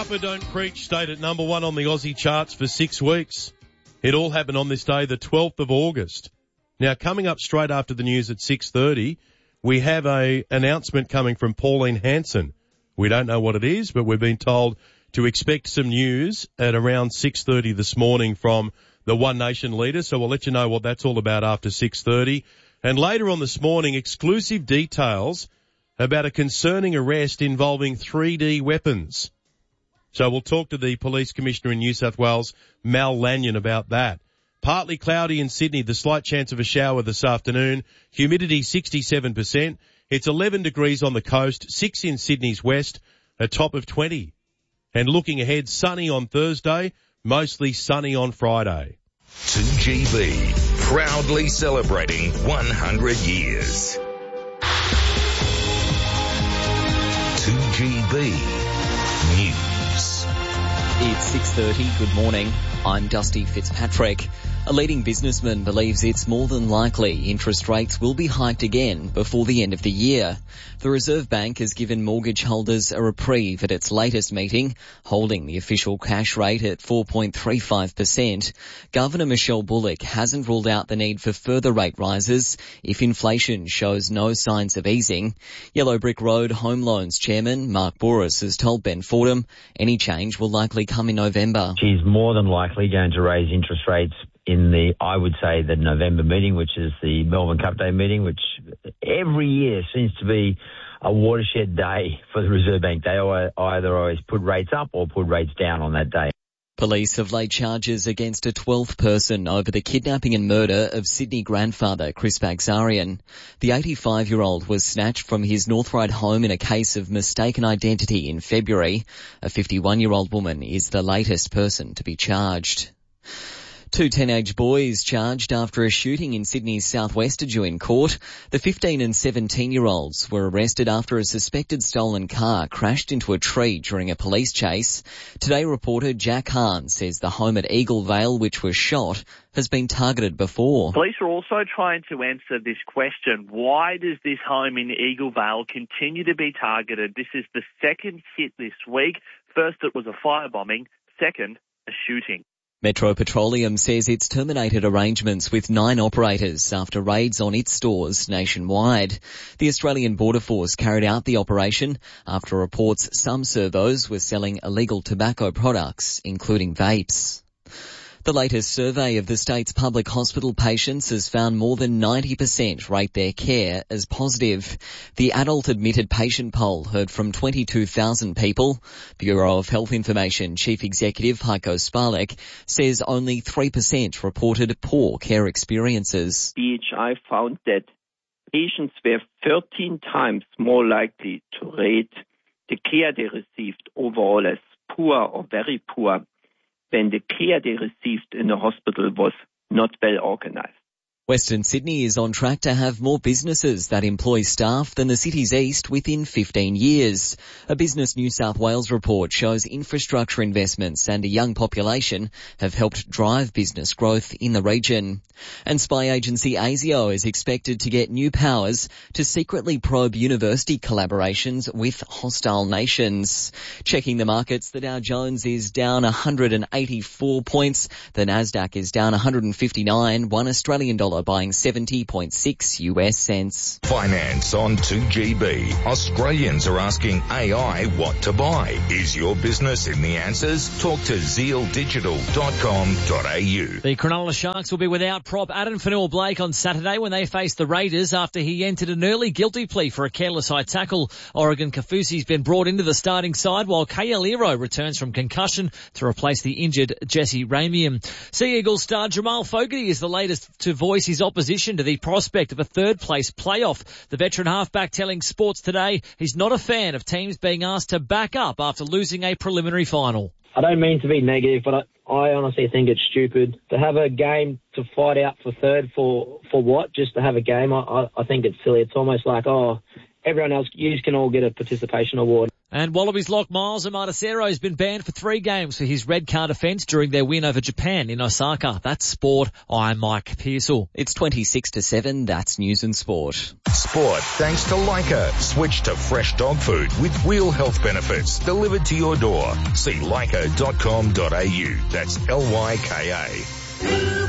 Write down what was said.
Papa Don't Preach stayed at number one on the Aussie charts for 6 weeks. It all happened on this day, the 12th of August. Now, coming up straight after the news at 6:30, we have a announcement coming from Pauline Hanson. We don't know what it is, but we've been told to expect some news at around 6:30 this morning from the One Nation leader. So we'll let you know what that's all about after 6:30. And later on this morning, exclusive details about a concerning arrest involving 3D weapons. So we'll talk to the Police Commissioner in New South Wales, Mal Lanyon, about that. Partly cloudy in Sydney, the slight chance of a shower this afternoon. Humidity 67%. It's 11 degrees on the coast, 6 in Sydney's west, a top of 20. And looking ahead, sunny on Thursday, mostly sunny on Friday. 2GB, proudly celebrating 100 years. 2GB News. It's 6:30. Good morning. I'm Dusty Fitzpatrick. A leading businessman believes it's more than likely interest rates will be hiked again before the end of the year. The Reserve Bank has given mortgage holders a reprieve at its latest meeting, holding the official cash rate at 4.35%. Governor Michelle Bullock hasn't ruled out the need for further rate rises if inflation shows no signs of easing. Yellow Brick Road Home Loans Chairman Mark Bouris has told Ben Fordham any change will likely come in November. She's more than likely going to raise interest rates in the November meeting, which is the Melbourne Cup Day meeting, which every year seems to be a watershed day for the Reserve Bank. They either always put rates up or put rates down on that day. Police have laid charges against a 12th person over the kidnapping and murder of Sydney grandfather Chris Bagzarian. The 85-year-old was snatched from his North Ryde home in a case of mistaken identity in February. A 51-year-old woman is the latest person to be charged. 2 teenage boys charged after a shooting in Sydney's southwest are due in court. The 15 and 17-year-olds were arrested after a suspected stolen car crashed into a tree during a police chase. Today reporter Jack Hahn says the home at Eagle Vale, which was shot, has been targeted before. Police are also trying to answer this question. Why does this home in Eagle Vale continue to be targeted? This is the second hit this week. First, it was a firebombing. Second, a shooting. Metro Petroleum says it's terminated arrangements with 9 operators after raids on its stores nationwide. The Australian Border Force carried out the operation after reports some servos were selling illegal tobacco products, including vapes. The latest survey of the state's public hospital patients has found more than 90% rate their care as positive. The adult admitted patient poll heard from 22,000 people. Bureau of Health Information Chief Executive Heiko Spalek says only 3% reported poor care experiences. BHI found that patients were 13 times more likely to rate the care they received overall as poor or very poor when the care they received in the hospital was not well organized. Western Sydney is on track to have more businesses that employ staff than the city's east within 15 years. A Business New South Wales report shows infrastructure investments and a young population have helped drive business growth in the region. And spy agency ASIO is expected to get new powers to secretly probe university collaborations with hostile nations. Checking the markets, the Dow Jones is down 184 points. The Nasdaq is down 159, $1 Australian buying 70.6 US cents. Finance on 2GB. Australians are asking AI what to buy. Is your business in the answers? Talk to zealdigital.com.au. The Cronulla Sharks will be without prop Adam Fanua-Blake on Saturday when they face the Raiders after he entered an early guilty plea for a careless high tackle. Oregon Kaufusi's been brought into the starting side while Kale Iro returns from concussion to replace the injured Jesse Ramian. Sea Eagles star Jamal Fogarty is the latest to voice his opposition to the prospect of a third-place playoff. The veteran halfback telling Sports Today he's not a fan of teams being asked to back up after losing a preliminary final. I don't mean to be negative, but I honestly think it's stupid to have a game to fight out for third for what? Just to have a game? I think it's silly. It's almost like, everyone else, you can all get a participation award. And Wallabies lock Miles Amatosero has been banned for 3 games for his red card offence during their win over Japan in Osaka. That's sport. I'm Mike Pearsall. It's 26-7. That's news and sport. Sport thanks to Leica. Switch to fresh dog food with real health benefits delivered to your door. See leica.com.au. That's Lyka.